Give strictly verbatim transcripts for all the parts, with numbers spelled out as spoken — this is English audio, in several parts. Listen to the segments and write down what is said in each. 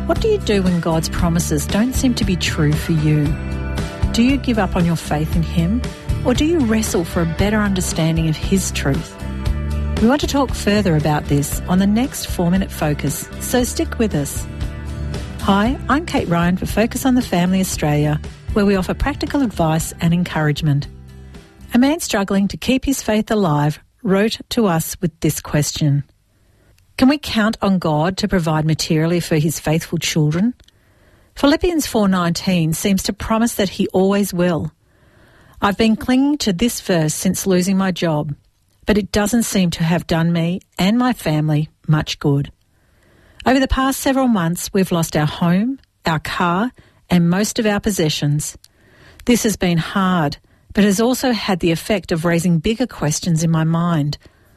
What do you do when God's promises don't seem to be true for you? Do you give up on your faith in Him, or do you wrestle for a better understanding of His truth? We want to talk further about this on the next four-minute Focus, so stick with us. Hi, I'm Kate Ryan for Focus on the Family Australia, where we offer practical advice and encouragement. A man struggling to keep his faith alive wrote to us with this question: can we count on God to provide materially for His faithful children? Philippians four nineteen seems to promise that He always will. I've been clinging to this verse since losing my job, but it doesn't seem to have done me and my family much good. Over the past several months, we've lost our home, our car, and most of our possessions. This has been hard, but has also had the effect of raising bigger questions in my mind.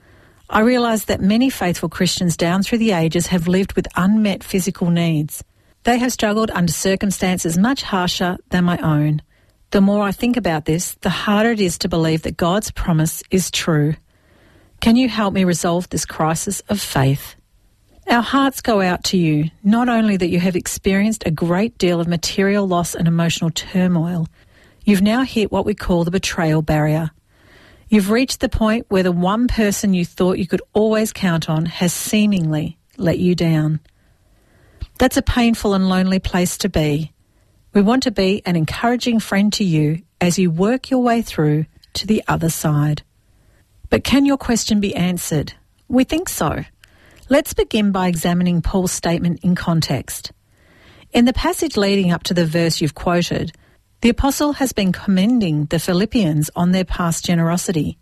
I realise that many faithful Christians down through the ages have lived with unmet physical needs. They have struggled under circumstances much harsher than my own. The more I think about this, the harder it is to believe that God's promise is true. Can you help me resolve this crisis of faith? Our hearts go out to you, not only that you have experienced a great deal of material loss and emotional turmoil, you've now hit what we call the betrayal barrier. You've reached the point where the one person you thought you could always count on has seemingly let you down. That's a painful and lonely place to be. We want to be an encouraging friend to you as you work your way through to the other side. But can your question be answered? We think so. Let's begin by examining Paul's statement in context. In the passage leading up to the verse you've quoted, the Apostle has been commending the Philippians on their past generosity.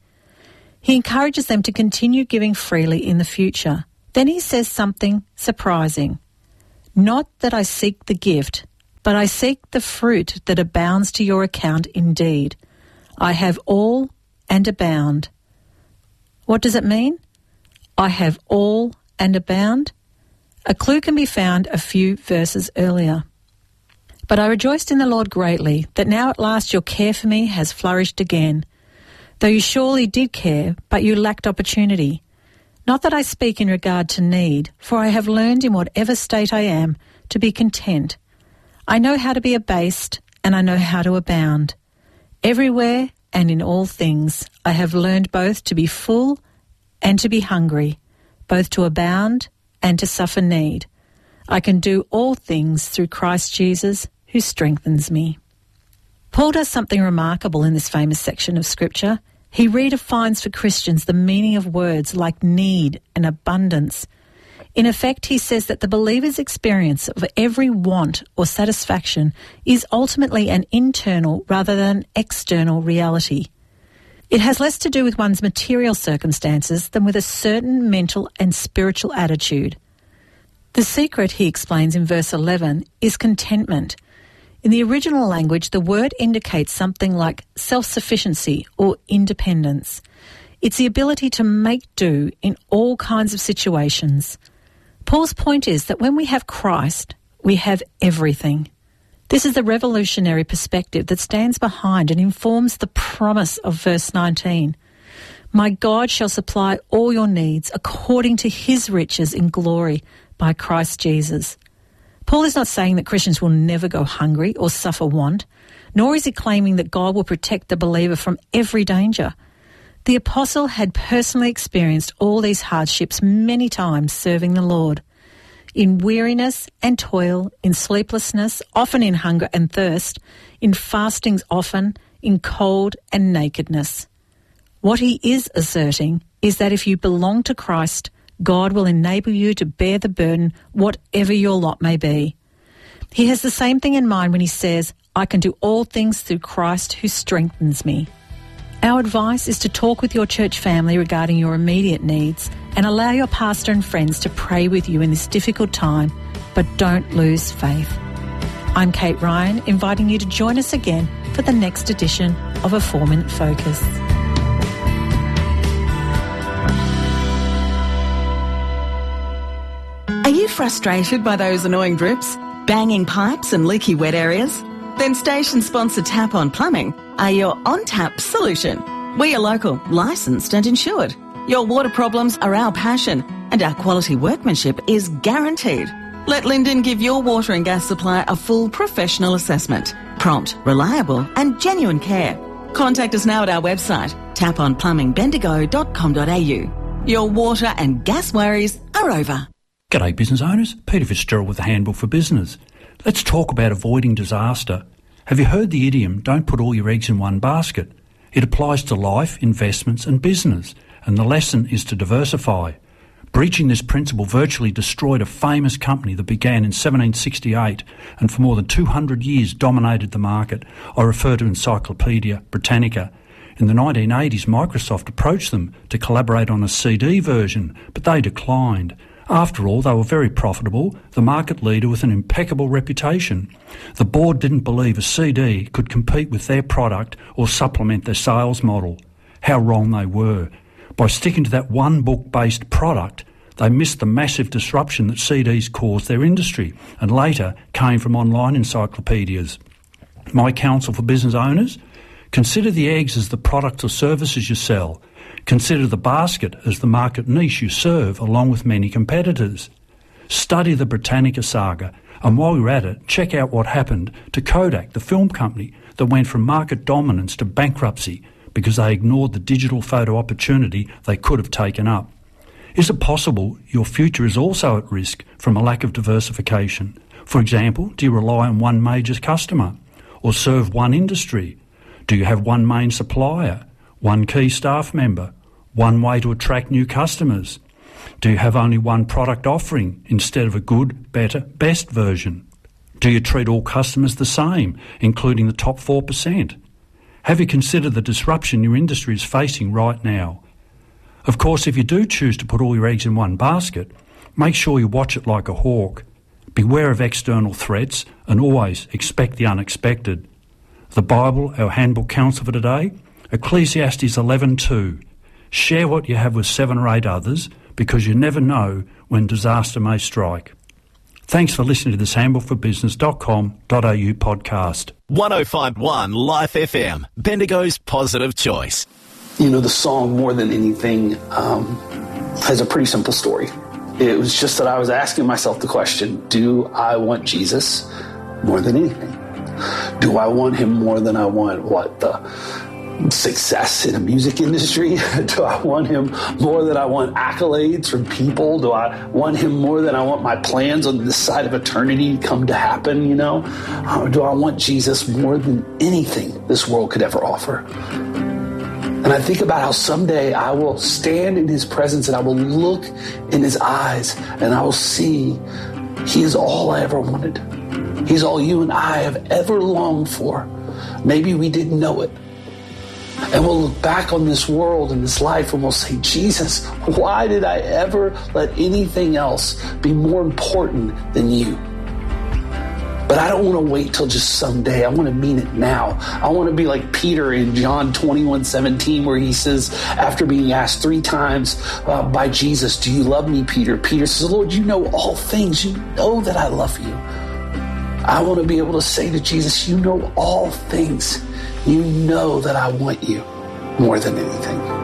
He encourages them to continue giving freely in the future. Then he says something surprising. Not that I seek the gift, but I seek the fruit that abounds to your account indeed. I have all and abound. What does it mean? I have all and abound? A clue can be found a few verses earlier. But I rejoiced in the Lord greatly, that now at last your care for me has flourished again. Though you surely did care, but you lacked opportunity. Not that I speak in regard to need, for I have learned in whatever state I am to be content. I know how to be abased, and I know how to abound. Everywhere and in all things I have learned both to be full and to be hungry, both to abound and to suffer need. I can do all things through Christ Jesus, who strengthens me. Paul does something remarkable in this famous section of Scripture. He redefines for Christians the meaning of words like need and abundance. In effect, he says that the believer's experience of every want or satisfaction is ultimately an internal rather than external reality. It has less to do with one's material circumstances than with a certain mental and spiritual attitude. The secret, he explains in verse eleven, is contentment. In the original language, the word indicates something like self-sufficiency or independence. It's the ability to make do in all kinds of situations. Paul's point is that when we have Christ, we have everything. This is the revolutionary perspective that stands behind and informs the promise of verse nineteen. My God shall supply all your needs according to His riches in glory by Christ Jesus. Paul is not saying that Christians will never go hungry or suffer want, nor is he claiming that God will protect the believer from every danger. The Apostle had personally experienced all these hardships many times serving the Lord. In weariness and toil, in sleeplessness, often in hunger and thirst, in fastings often, in cold and nakedness. What he is asserting is that if you belong to Christ, God will enable you to bear the burden, whatever your lot may be. He has the same thing in mind when he says, I can do all things through Christ who strengthens me. Our advice is to talk with your church family regarding your immediate needs and allow your pastor and friends to pray with you in this difficult time, but don't lose faith. I'm Kate Ryan, inviting you to join us again for the next edition of A Four-Minute Focus. Are you frustrated by those annoying drips, banging pipes and leaky wet areas? Then station sponsor Tap On Plumbing are your on-tap solution. We are local, licensed and insured. Your water problems are our passion and our quality workmanship is guaranteed. Let Linden give your water and gas supply a full professional assessment. Prompt, reliable and genuine care. Contact us now at our website, tap on plumbing bendigo dot com dot a u. Your water and gas worries are over. G'day business owners, Peter Fitzgerald with the Handbook for Business. Let's talk about avoiding disaster. Have you heard the idiom, don't put all your eggs in one basket? It applies to life, investments and business, and the lesson is to diversify. Breaching this principle virtually destroyed a famous company that began in seventeen sixty-eight and for more than two hundred years dominated the market. I refer to Encyclopaedia Britannica. In the nineteen eighties, Microsoft approached them to collaborate on a C D version, but they declined. After all, they were very profitable, the market leader with an impeccable reputation. The board didn't believe a C D could compete with their product or supplement their sales model. How wrong they were. By sticking to that one book-based product, they missed the massive disruption that C Ds caused their industry and later came from online encyclopedias. My counsel for business owners? Consider the eggs as the products or services you sell. Consider the basket as the market niche you serve along with many competitors. Study the Britannica saga, and while you're at it, check out what happened to Kodak, the film company that went from market dominance to bankruptcy because they ignored the digital photo opportunity they could have taken up. Is it possible your future is also at risk from a lack of diversification? For example, do you rely on one major customer or serve one industry? Do you have one main supplier, one key staff member, one way to attract new customers? Do you have only one product offering instead of a good, better, best version? Do you treat all customers the same, including the top four percent? Have you considered the disruption your industry is facing right now? Of course, if you do choose to put all your eggs in one basket, make sure you watch it like a hawk. Beware of external threats and always expect the unexpected. The Bible, our handbook counsel for today, Ecclesiastes eleven two. Share what you have with seven or eight others because you never know when disaster may strike. Thanks for listening to this handbook for business dot com dot a u podcast. one oh five point one Life F M, Bendigo's positive choice. You know, the song More Than Anything um, has a pretty simple story. It was just that I was asking myself the question, do I want Jesus more than anything? Do I want him more than I want, what, the success in the music industry? Do I want him more than I want accolades from people? Do I want him more than I want my plans on this side of eternity come to happen, you know? Or do I want Jesus more than anything this world could ever offer? And I think about how someday I will stand in his presence and I will look in his eyes and I will see he is all I ever wanted. He's all you and I have ever longed for. Maybe we didn't know it. And we'll look back on this world and this life and we'll say, Jesus, why did I ever let anything else be more important than you? But I don't want to wait till just someday. I want to mean it now. I want to be like Peter in John twenty-one seventeen, where he says, after being asked three times uh, by Jesus, do you love me, Peter? Peter says, Lord, you know all things. You know that I love you. I want to be able to say to Jesus, you know all things. You know that I want you more than anything.